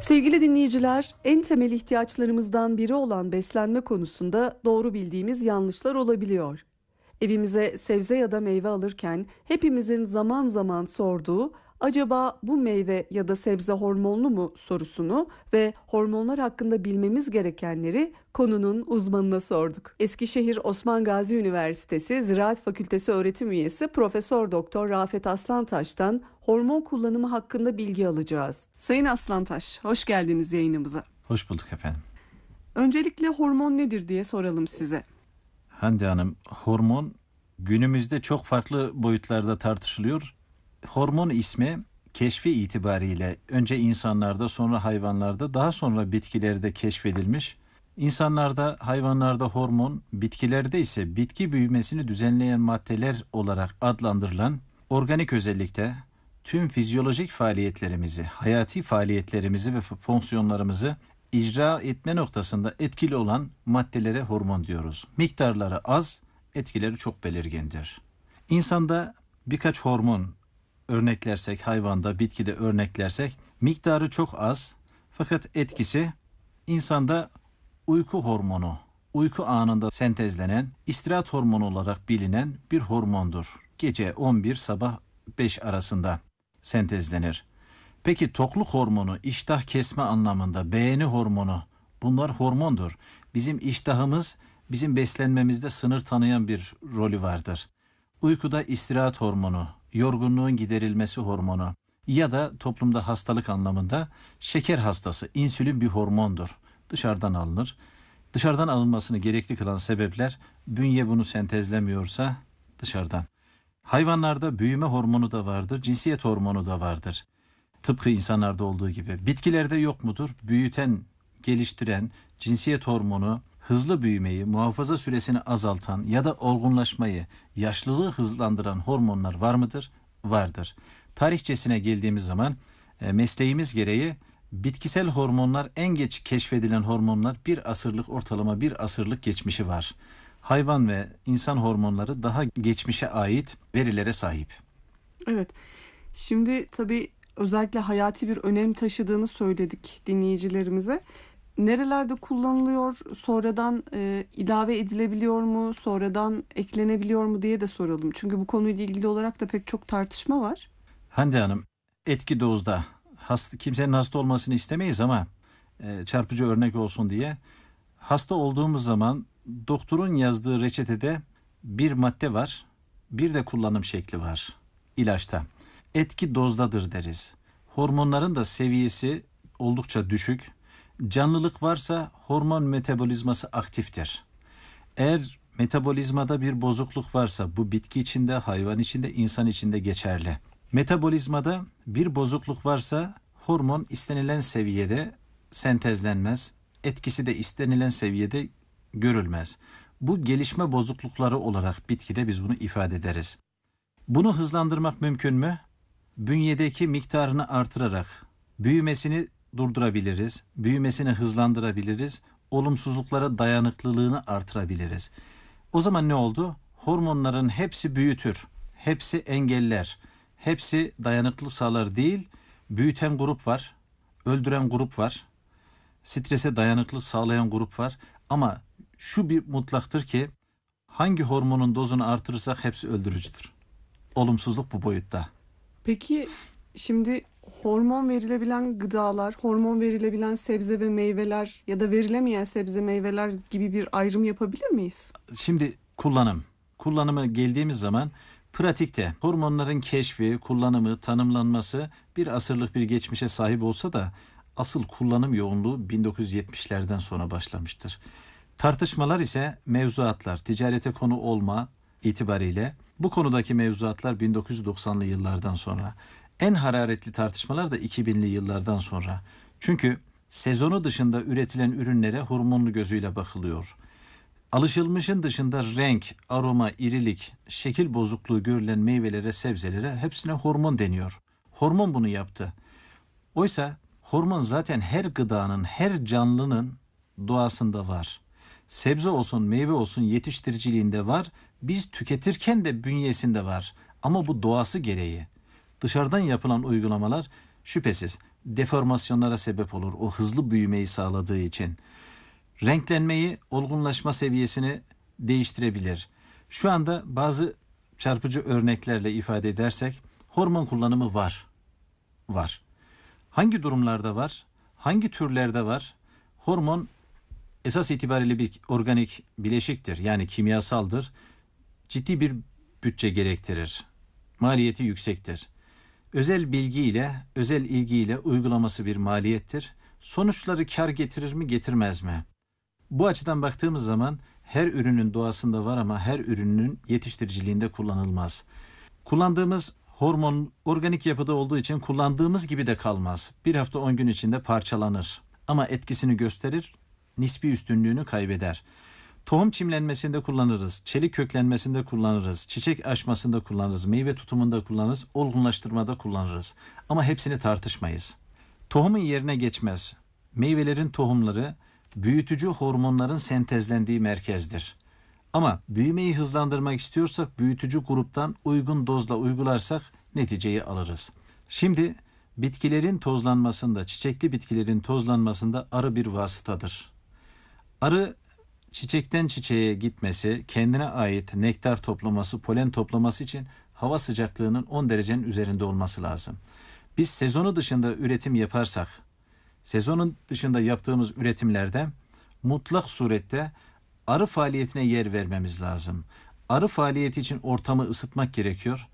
Sevgili dinleyiciler, en temel ihtiyaçlarımızdan biri olan beslenme konusunda doğru bildiğimiz yanlışlar olabiliyor. Evimize sebze ya da meyve alırken hepimizin zaman zaman sorduğu acaba bu meyve ya da sebze hormonlu mu sorusunu ve hormonlar hakkında bilmemiz gerekenleri konunun uzmanına sorduk. Eskişehir Osman Gazi Üniversitesi Ziraat Fakültesi öğretim üyesi Profesör Doktor Rafet Aslantaş'tan hormon kullanımı hakkında bilgi alacağız. Sayın Aslantaş, hoş geldiniz yayınımıza. Hoş bulduk efendim. Öncelikle hormon nedir diye soralım size. Hande Hanım, hormon günümüzde çok farklı boyutlarda tartışılıyor. Hormon ismi keşfi itibariyle önce insanlarda, sonra hayvanlarda, daha sonra bitkilerde keşfedilmiş. İnsanlarda, hayvanlarda hormon, bitkilerde ise bitki büyümesini düzenleyen maddeler olarak adlandırılan organik özellikte tüm fizyolojik faaliyetlerimizi, hayati faaliyetlerimizi ve fonksiyonlarımızı icra etme noktasında etkili olan maddelere hormon diyoruz. Miktarları az, etkileri çok belirgindir. İnsanda birkaç hormon örneklersek, hayvanda, bitkide örneklersek miktarı çok az fakat etkisi insanda uyku hormonu, uyku anında sentezlenen, istirahat hormonu olarak bilinen bir hormondur. Gece 11 sabah 5 arasında sentezlenir. Peki tokluk hormonu, iştah kesme anlamında, beğeni hormonu, bunlar hormondur. Bizim iştahımız, bizim beslenmemizde sınır tanıyan bir rolü vardır. Uykuda istirahat hormonu, yorgunluğun giderilmesi hormonu ya da toplumda hastalık anlamında şeker hastası, insülin bir hormondur. Dışarıdan alınır. Dışarıdan alınmasını gerekli kılan sebepler, bünye bunu sentezlemiyorsa dışarıdan. Hayvanlarda büyüme hormonu da vardır, cinsiyet hormonu da vardır. Tıpkı insanlarda olduğu gibi. Bitkilerde yok mudur? Büyüten, geliştiren, cinsiyet hormonu, hızlı büyümeyi, muhafaza süresini azaltan ya da olgunlaşmayı, yaşlılığı hızlandıran hormonlar var mıdır? Vardır. Tarihçesine geldiğimiz zaman mesleğimiz gereği bitkisel hormonlar en geç keşfedilen hormonlar ortalama bir asırlık geçmişi var. Hayvan ve insan hormonları daha geçmişe ait verilere sahip. Evet, şimdi tabii özellikle hayati bir önem taşıdığını söyledik dinleyicilerimize. Nerelerde kullanılıyor, sonradan ilave edilebiliyor mu, sonradan eklenebiliyor mu diye de soralım. Çünkü bu konuyla ilgili olarak da pek çok tartışma var. Hande Hanım, etki dozda kimsenin hasta olmasını istemeyiz ama çarpıcı örnek olsun diye hasta olduğumuz zaman doktorun yazdığı reçetede bir madde var, bir de kullanım şekli var ilaçta. Etki dozdadır deriz. Hormonların da seviyesi oldukça düşük. Canlılık varsa hormon metabolizması aktiftir. Eğer metabolizmada bir bozukluk varsa bu bitki içinde, hayvan içinde, insan içinde geçerli. Metabolizmada bir bozukluk varsa hormon istenilen seviyede sentezlenmez, etkisi de istenilen seviyede görülmez. Bu gelişme bozuklukları olarak bitkide biz bunu ifade ederiz. Bunu hızlandırmak mümkün mü? Bünyedeki miktarını artırarak büyümesini durdurabiliriz, büyümesini hızlandırabiliriz, olumsuzluklara dayanıklılığını artırabiliriz. O zaman ne oldu? Hormonların hepsi büyütür, hepsi engeller, hepsi dayanıklılık sağlar değil, büyüten grup var, öldüren grup var, strese dayanıklılık sağlayan grup var ama şu bir mutlaktır ki hangi hormonun dozunu artırırsak hepsi öldürücüdür. Olumsuzluk bu boyutta. Peki şimdi hormon verilebilen gıdalar, hormon verilebilen sebze ve meyveler ya da verilemeyen sebze meyveler gibi bir ayrım yapabilir miyiz? Şimdi kullanıma geldiğimiz zaman pratikte hormonların keşfi, kullanımı, tanımlanması bir asırlık bir geçmişe sahip olsa da asıl kullanım yoğunluğu 1970'lerden sonra başlamıştır. Tartışmalar ise mevzuatlar, ticarete konu olma itibariyle bu konudaki mevzuatlar 1990'lı yıllardan sonra. En hararetli tartışmalar da 2000'li yıllardan sonra. Çünkü sezonu dışında üretilen ürünlere hormonlu gözüyle bakılıyor. Alışılmışın dışında renk, aroma, irilik, şekil bozukluğu görülen meyvelere, sebzelere hepsine hormon deniyor. Hormon bunu yaptı. Oysa hormon zaten her gıdanın, her canlının doğasında var. Sebze olsun, meyve olsun yetiştiriciliğinde var. Biz tüketirken de bünyesinde var. Ama bu doğası gereği. Dışarıdan yapılan uygulamalar şüphesiz deformasyonlara sebep olur. O hızlı büyümeyi sağladığı için. Renklenmeyi, olgunlaşma seviyesini değiştirebilir. Şu anda bazı çarpıcı örneklerle ifade edersek hormon kullanımı var. Var. Hangi durumlarda var? Hangi türlerde var? Hormon esas itibariyle bir organik bileşiktir. Yani kimyasaldır. Ciddi bir bütçe gerektirir. Maliyeti yüksektir. Özel bilgiyle, özel ilgiyle uygulaması bir maliyettir. Sonuçları kar getirir mi, getirmez mi? Bu açıdan baktığımız zaman her ürünün doğasında var ama her ürünün yetiştiriciliğinde kullanılmaz. Kullandığımız hormon organik yapıda olduğu için kullandığımız gibi de kalmaz. Bir hafta 10 gün içinde parçalanır. Ama etkisini gösterir, nispi üstünlüğünü kaybeder. Tohum çimlenmesinde kullanırız, çelik köklenmesinde kullanırız, çiçek açmasında kullanırız, meyve tutumunda kullanırız, olgunlaştırmada kullanırız. Ama hepsini tartışmayız. Tohumun yerine geçmez. Meyvelerin tohumları büyütücü hormonların sentezlendiği merkezdir. Ama büyümeyi hızlandırmak istiyorsak büyütücü gruptan uygun dozla uygularsak neticeyi alırız. Şimdi bitkilerin tozlanmasında, çiçekli bitkilerin tozlanmasında arı bir vasıtadır. Arı çiçekten çiçeğe gitmesi, kendine ait nektar toplaması, polen toplaması için hava sıcaklığının 10 derecenin üzerinde olması lazım. Biz sezonu dışında üretim yaparsak, sezonun dışında yaptığımız üretimlerde mutlak surette arı faaliyetine yer vermemiz lazım. Arı faaliyeti için ortamı ısıtmak gerekiyor.